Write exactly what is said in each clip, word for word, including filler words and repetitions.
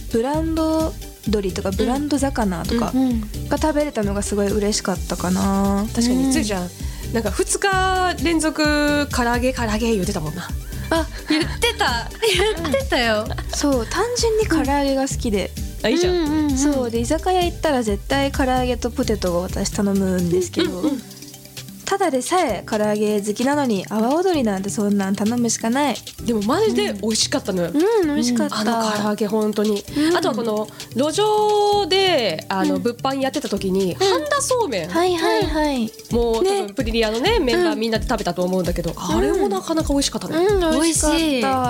ブランド鶏とかブランド魚とかが食べれたのがすごい嬉しかったかな。 確かについちゃんなんかふつか連続唐揚げ唐揚げ言ってたもんな。 あ、言ってた言ってたよ。 そう、単純に唐揚げが好きで、 あ、いいじゃん、 うんうんうん、 そうで居酒屋行ったら絶対唐揚げとポテトを私頼むんですけど、うんうん、ただでさえ唐揚げ好きなのに阿波踊りなんてそんなん頼むしかない。 でもマジで美味しかったのよ、 うん、美味しかった、 うん、あの唐揚げ本当に、うん、あとはこの路上であの物販やってた時に、うん、半田そうめん、 はいはいはい、 もう、ね、多分プリリアのねメンバーうん、 みんなで食べたと思うんだけど、あれもなかなか美味しかったね、 うん、美味しかった。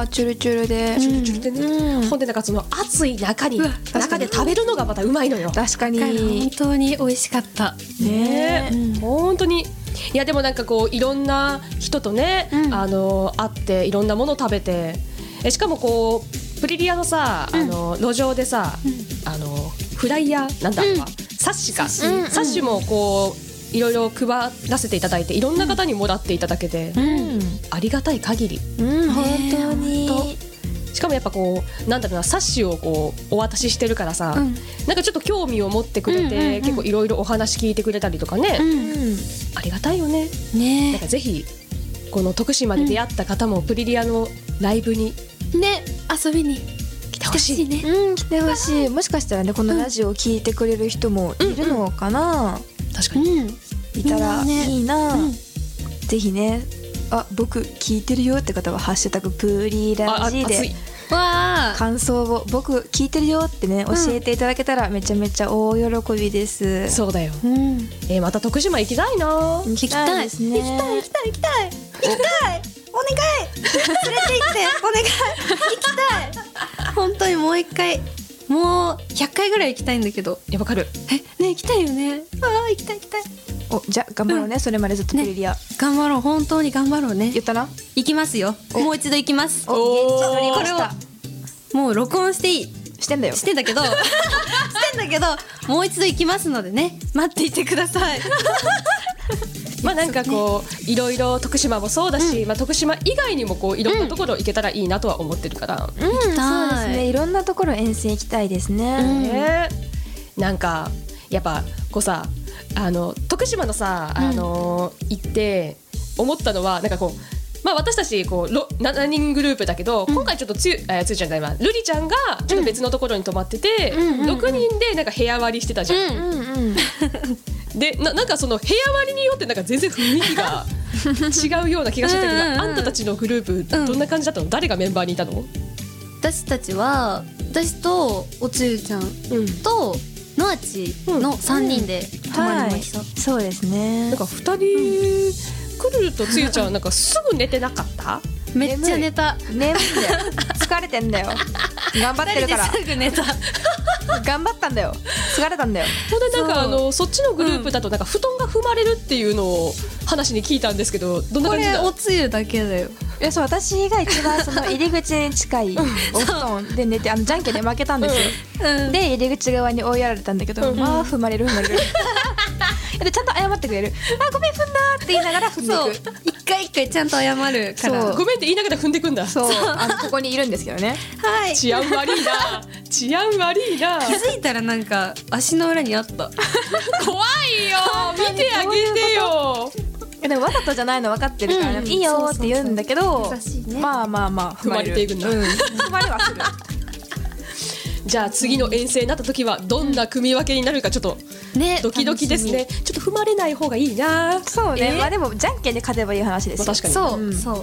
チュルチュルで、 チュルチュルでね、うん、ほんでなんかその熱い中に中で食べるのがまたうまいのよ。 確かに本当に美味しかったね、 うん、 本当に。いやでもなんかこういろんな人とね、うん、あの会っていろんなものを食べて、えしかもこうプリリアのさ、うん、あの路上でさ、うん、あのフライヤーなんだろう、うん、冊子か、うん、冊子もこういろいろ配らせていただいていろんな方にもらっていただけて、うん、ありがたい限り、 うん、本当に。 しかもやっぱこうなんだろうな、冊子をこうお渡ししてるからさ、うん、なんかちょっと興味を持ってくれて、うんうんうん、結構いろいろお話聞いてくれたりとかね、うんうん、ありがたいよね。ね、なんかぜひこの徳島で出会った方もプリリアのライブに、 うん、ね、遊びに来てほしいね。 うん、来てほしい。もしかしたらねこのラジオを聞いてくれる人もいるのかな、うんうん、 確かに、うん、 いたらいいな、うん、ぜひね、あ、僕聞いてるよって方はハッシュタグプリラジでわ感想を僕聞いてるよってね教えていただけたらめちゃめちゃ大喜びです。 そうだよ、うん、えー、また徳島行きたいな。 行きたいですね。 行きたい行きたい行きたい行きたいお願い連れて行ってお願い行きたい本当にもう一回もうひゃっかいぐらい行きたいんだけど。 いやわかる。 えね行きたいよね。あー行きたい行きたい。 お、じゃあ頑張ろうね、うん、それまでずっとプリリア、ね、 頑張ろう、本当に頑張ろうね。 言ったな。 行きますよ。もう一度行きます。 お、現地取りました。 もう録音していいしてんだよしてんだけどしてんだけどもう一度行きますのでね、待っていてくださいまあなんかこういろいろ徳島もそうだし、うん、まあ、徳島以外にもこういろんなところ行けたらいいなとは思ってるから、 うん、うん、そうですね、いろんなところ遠征行きたいですね、うん、 ね、なんかやっぱこうさ、あの徳島のさ、あのー、行って思ったのはなんかこう、まあ、私たちこうななにんグループだけど、うん、今回ちょっとつゆ、えー、つゆちゃんじゃないわ、ルリちゃんがちょっと別のところに泊まってて、うん、ろくにんでなんか部屋割りしてたじゃん、うんうんうん、で な, なんかその部屋割りによってなんか全然雰囲気が違うような気がしてたけど、うんうんうん、あんたたちのグループどんな感じだったの、うん、誰がメンバーにいたの。 私たちは私とおつゆちゃんと、うん、のあちのさんにんで泊まりました、うんはい、 そうですね。 なんかふたり、うん、来るとつゆちゃんはなんかすぐ寝てなかっためっちゃ寝た。 眠いんだよ疲れてんだよ頑張ってるからすぐ寝た頑張ったんだよ、疲れたんだよ。 ほんでなんかあのそっちのグループだとなんか布団が踏まれるっていうのを話に聞いたんですけど、どんな感じだ。 これおつゆだけだよ。 いや、そう、私が一番その入り口に近いお布団で寝て、あのじゃんけんで負けたんですよ、うん、で入り口側に追いやられたんだけど、うん、まあ踏まれる踏まれるでちゃんと謝ってくれる。あ、ごめん踏んだって言いながら踏んでいく。 一回一回ちゃんと謝るから。 ごめんって言いながら踏んでいくんだ。 そう、あのここにいるんですけどねはい、 治安悪いな治安悪いな。 気づいたらなんか足の裏にあった怖いよ見てあげてよ。 でもわざとじゃないの分かってるから、ね、うん、いいよって言うんだけど、 優しいね、 まあまあまあ踏まれていくんだ、うん、 踏まれはするじゃあ次の遠征になった時はどんな組み分けになるかちょっとドキドキですね、ね、ちょっと踏まれない方がいいな。 そうね、まあでもじゃんけんで勝てばいい話ですよ、 まあ、確かにそう、うん、そう、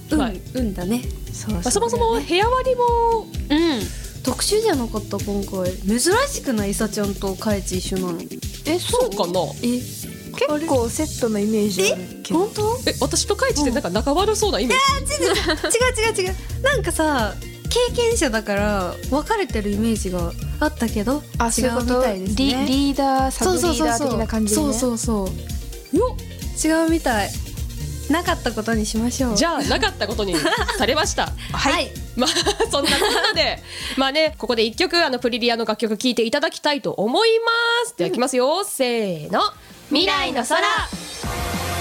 まあ、運だね。 そうそう、ね、 まあ、そもそも部屋割りも、 うん、特殊じゃなかった今回。珍しくない、いさちゃんとかえち一緒なの。 え、そうかな。 え、 結構セットのイメージあるけど。 本当？ え、私とかえちってなんか仲悪そうなイメージ。 違う違う違う違うなんかさ、経験者だから分かれてるイメージがあったけど、 あ、違うみたいですね。リ, リーダーサブリーダー的な感じでね。 そうそうそうよ、違うみたい。なかったことにしましょう。 じゃあなかったことにされましたはい、 まあそんなことでまあね、ここでいっきょくあのプリリアの楽曲聴いていただきたいと思います。では、いきますよ、せーの、未来の空。